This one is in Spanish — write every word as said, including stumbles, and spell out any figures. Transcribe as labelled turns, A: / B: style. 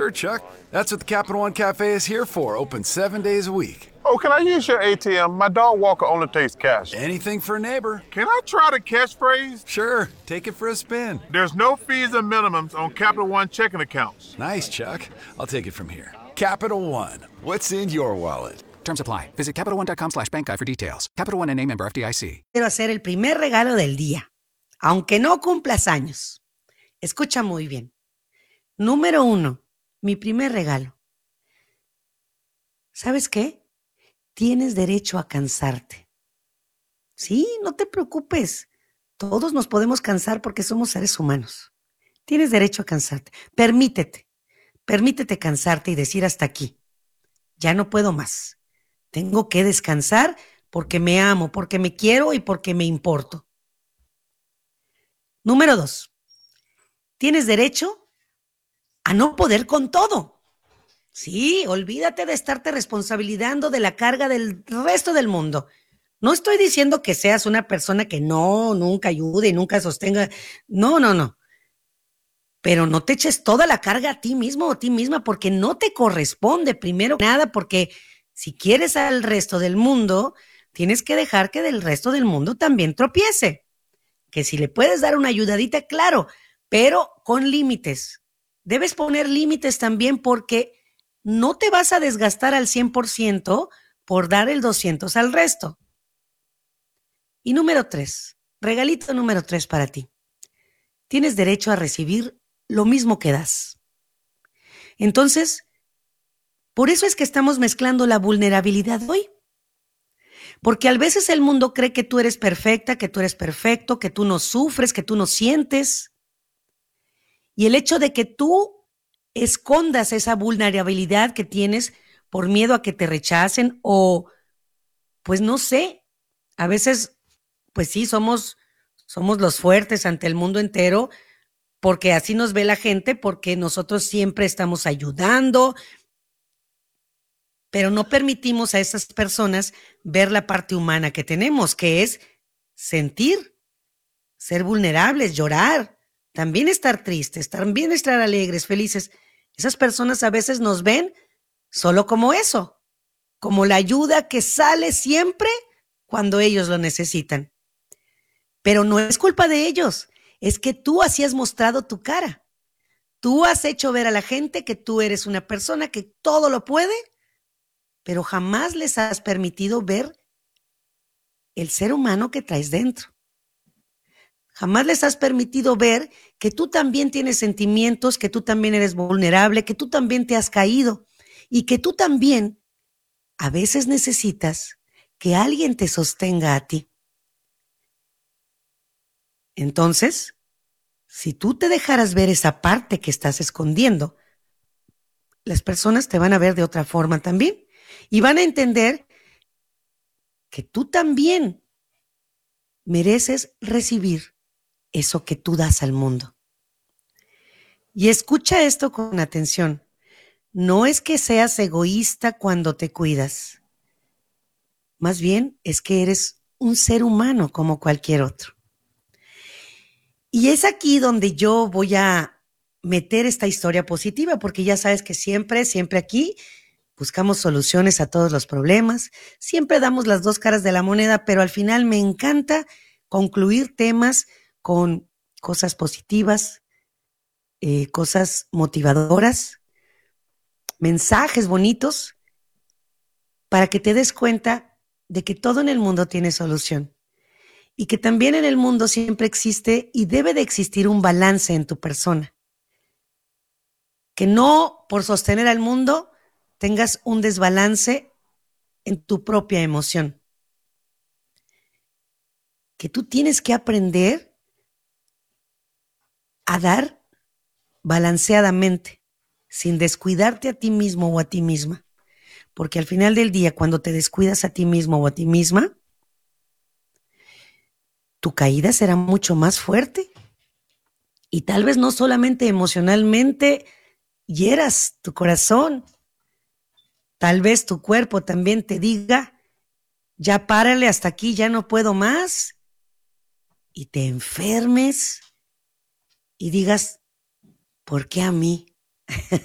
A: Sure, Chuck. That's what the Capital One Cafe is here for, open seven days a week.
B: Oh, can I use your A T M? My dog Walker only takes cash.
A: Anything for a neighbor.
B: Can I try the catchphrase?
A: Sure, take it for a spin.
B: There's no fees and minimums on Capital One checking accounts.
A: Nice, Chuck. I'll take it from here. Capital One, what's in your wallet?
C: Terms apply. Visit CapitalOne.com slash bank guide for details. Capital One N A, member F D I C.
D: Quiero hacer el primer regalo del día, aunque no cumplas años. Escucha muy bien. Número uno, mi primer regalo. ¿Sabes qué? Tienes derecho a cansarte. Sí, no te preocupes. Todos nos podemos cansar porque somos seres humanos. Tienes derecho a cansarte. Permítete. Permítete cansarte y decir hasta aquí. Ya no puedo más. Tengo que descansar porque me amo, porque me quiero y porque me importo. Número dos. Tienes derecho a no poder con todo. Sí, olvídate de estarte responsabilizando de la carga del resto del mundo. No estoy diciendo que seas una persona que no, nunca ayude, nunca sostenga. No, no, no. Pero no te eches toda la carga a ti mismo o a ti misma porque no te corresponde, primero que nada, porque si quieres al resto del mundo, tienes que dejar que del resto del mundo también tropiece. Que si le puedes dar una ayudadita, claro, pero con límites. Debes poner límites también porque no te vas a desgastar al cien por ciento por dar el doscientos por ciento al resto. Y número tres, regalito número tres para ti. Tienes derecho a recibir lo mismo que das. Entonces, por eso es que estamos mezclando la vulnerabilidad hoy. Porque a veces el mundo cree que tú eres perfecta, que tú eres perfecto, que tú no sufres, que tú no sientes. Y el hecho de que tú escondas esa vulnerabilidad que tienes por miedo a que te rechacen o, pues no sé, a veces, pues sí, somos, somos los fuertes ante el mundo entero porque así nos ve la gente, porque nosotros siempre estamos ayudando, pero no permitimos a esas personas ver la parte humana que tenemos, que es sentir, ser vulnerables, llorar, también estar tristes, también estar alegres, felices. Esas personas a veces nos ven solo como eso, como la ayuda que sale siempre cuando ellos lo necesitan. Pero no es culpa de ellos, es que tú así has mostrado tu cara. Tú has hecho ver a la gente que tú eres una persona que todo lo puede, pero jamás les has permitido ver el ser humano que traes dentro. Jamás les has permitido ver que tú también tienes sentimientos, que tú también eres vulnerable, que tú también te has caído y que tú también a veces necesitas que alguien te sostenga a ti. Entonces, si tú te dejaras ver esa parte que estás escondiendo, las personas te van a ver de otra forma también y van a entender que tú también mereces recibir eso que tú das al mundo. Y escucha esto con atención. No es que seas egoísta cuando te cuidas. Más bien es que eres un ser humano como cualquier otro. Y es aquí donde yo voy a meter esta historia positiva, porque ya sabes que siempre, siempre aquí buscamos soluciones a todos los problemas. Siempre damos las dos caras de la moneda, pero al final me encanta concluir temas con cosas positivas, eh, cosas motivadoras, mensajes bonitos, para que te des cuenta de que todo en el mundo tiene solución y que también en el mundo siempre existe y debe de existir un balance en tu persona. Que no por sostener al mundo tengas un desbalance en tu propia emoción. Que tú tienes que aprender a dar balanceadamente, sin descuidarte a ti mismo o a ti misma. Porque al final del día, cuando te descuidas a ti mismo o a ti misma, tu caída será mucho más fuerte. Y tal vez no solamente emocionalmente hieras tu corazón, tal vez tu cuerpo también te diga, ya párale hasta aquí, ya no puedo más, y te enfermes y digas, ¿por qué a mí?